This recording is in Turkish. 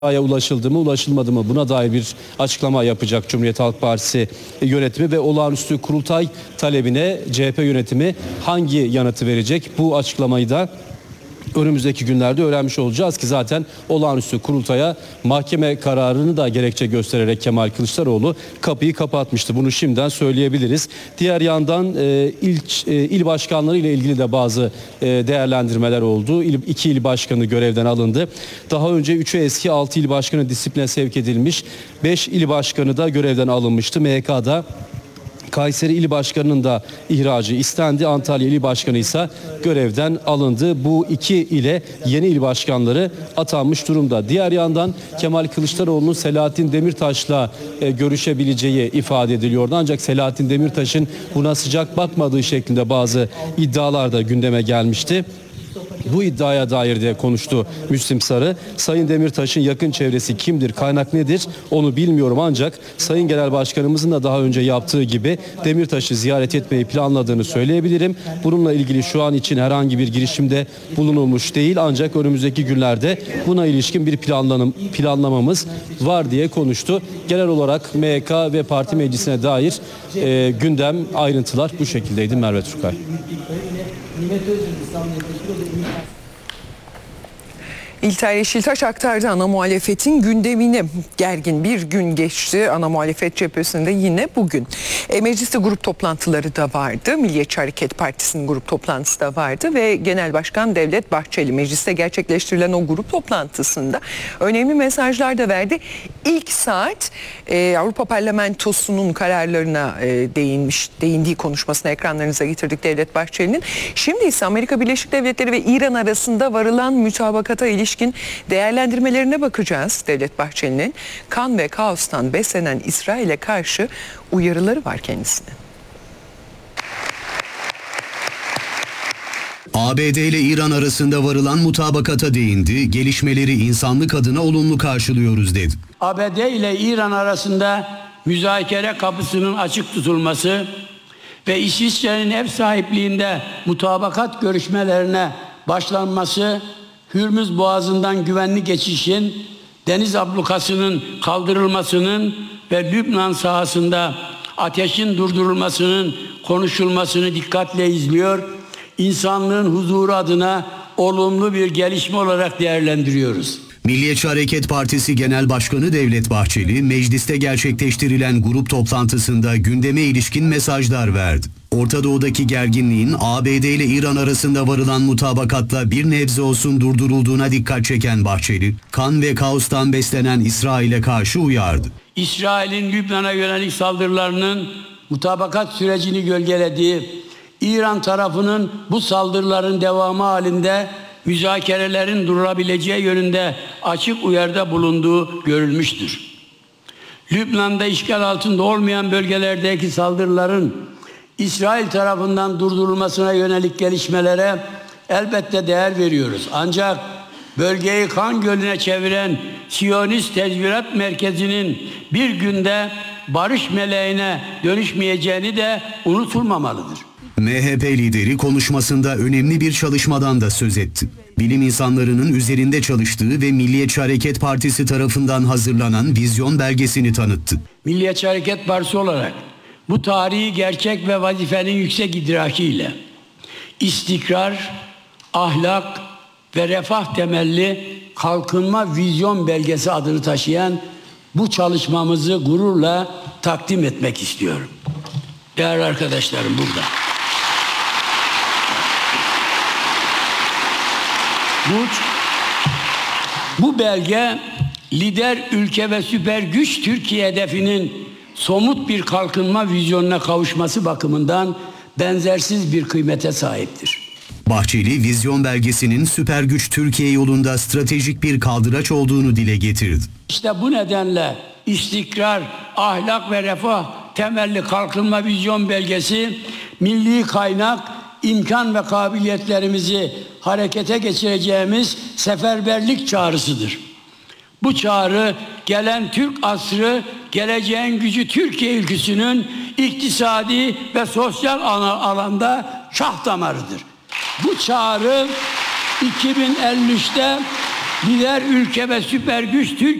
ulaşıldı mı, ulaşılmadı mı? Buna dair bir açıklama yapacak Cumhuriyet Halk Partisi yönetimi ve olağanüstü kurultay talebine CHP yönetimi hangi yanıtı verecek? Bu açıklamayı da önümüzdeki günlerde öğrenmiş olacağız ki zaten olağanüstü kurultaya mahkeme kararını da gerekçe göstererek Kemal Kılıçdaroğlu kapıyı kapatmıştı. Bunu şimdiden söyleyebiliriz. Diğer yandan il başkanları ile ilgili de bazı değerlendirmeler oldu. İki il başkanı görevden alındı. Daha önce 3'ü eski 6 il başkanı disipline sevk edilmiş. 5 il başkanı da görevden alınmıştı. MHK'da Kayseri İl Başkanı'nın da ihracı istendi. Antalya İl Başkanı ise görevden alındı. Bu iki ile yeni il başkanları atanmış durumda. Diğer yandan Kemal Kılıçdaroğlu'nun Selahattin Demirtaş'la görüşebileceği ifade ediliyordu. Ancak Selahattin Demirtaş'ın buna sıcak bakmadığı şeklinde bazı iddialar da gündeme gelmişti. Bu iddiaya dair de konuştu Müslim Sarı. Sayın Demirtaş'ın yakın çevresi kimdir, kaynak nedir onu bilmiyorum ancak Sayın Genel Başkanımızın da daha önce yaptığı gibi Demirtaş'ı ziyaret etmeyi planladığını söyleyebilirim. Bununla ilgili şu an için herhangi bir girişimde bulunulmuş değil ancak önümüzdeki günlerde buna ilişkin bir planlamamız var diye konuştu. Genel olarak MHK ve parti meclisine dair gündem ayrıntılar bu şekildeydi. Merve Turkay. İlter Yeşiltaş aktardı ana muhalefetin gündemini. Gergin bir gün geçti ana muhalefet cephesinde yine bugün. Mecliste grup toplantıları da vardı. Milliyetçi Hareket Partisi'nin grup toplantısı da vardı ve Genel Başkan Devlet Bahçeli mecliste gerçekleştirilen o grup toplantısında önemli mesajlar da verdi. İlk saat Avrupa Parlamentosu'nun kararlarına değindiği konuşmasını ekranlarınıza getirdik Devlet Bahçeli'nin. Şimdi ise Amerika Birleşik Devletleri ve İran arasında varılan mütabakata ilişkin değerlendirmelerine bakacağız. Devlet Bahçeli'nin kan ve kaostan beslenen İsrail'e karşı uyarıları var kendisine. ABD ile İran arasında varılan mutabakata değindi. Gelişmeleri insanlık adına olumlu karşılıyoruz dedi. ABD ile İran arasında müzakere kapısının açık tutulması ve İsviçre'nin ev sahipliğinde mutabakat görüşmelerine başlanması, Hürmüz Boğazı'ndan güvenli geçişin, deniz ablukasının kaldırılmasının ve Lübnan sahasında ateşin durdurulmasının konuşulmasını dikkatle izliyor. İnsanlığın huzuru adına olumlu bir gelişme olarak değerlendiriyoruz. Milliyetçi Hareket Partisi Genel Başkanı Devlet Bahçeli, mecliste gerçekleştirilen grup toplantısında gündeme ilişkin mesajlar verdi. Orta Doğu'daki gerginliğin ABD ile İran arasında varılan mutabakatla bir nebze olsun durdurulduğuna dikkat çeken Bahçeli, kan ve kaostan beslenen İsrail'e karşı uyardı. İsrail'in Lübnan'a yönelik saldırılarının mutabakat sürecini gölgelediği, İran tarafının bu saldırıların devamı halinde müzakerelerin durabileceği yönünde açık uyarıda bulunduğu görülmüştür. Lübnan'da işgal altında olmayan bölgelerdeki saldırıların İsrail tarafından durdurulmasına yönelik gelişmelere elbette değer veriyoruz. Ancak bölgeyi kan gölüne çeviren Siyonist Tezvirat Merkezi'nin bir günde barış meleğine dönüşmeyeceğini de unutulmamalıdır. MHP lideri konuşmasında önemli bir çalışmadan da söz etti. Bilim insanlarının üzerinde çalıştığı ve Milliyetçi Hareket Partisi tarafından hazırlanan vizyon belgesini tanıttı. Milliyetçi Hareket Partisi olarak bu tarihi gerçek ve vazifenin yüksek idrakiyle istikrar, ahlak ve refah temelli kalkınma vizyon belgesi adını taşıyan bu çalışmamızı gururla takdim etmek istiyorum. Değerli arkadaşlarım burada. Bu belge lider ülke ve süper güç Türkiye hedefinin somut bir kalkınma vizyonuna kavuşması bakımından benzersiz bir kıymete sahiptir. Bahçeli, vizyon belgesinin süper güç Türkiye yolunda stratejik bir kaldıraç olduğunu dile getirdi. İşte bu nedenle istikrar, ahlak ve refah temelli kalkınma vizyon belgesi milli kaynak, imkan ve kabiliyetlerimizi harekete geçireceğimiz seferberlik çağrısıdır. Bu çağrı gelen Türk asrı, geleceğin gücü Türkiye ülküsünün iktisadi ve sosyal alanda şah damarıdır. Bu çağrı 2053'te lider ülke ve süper güç Türkiye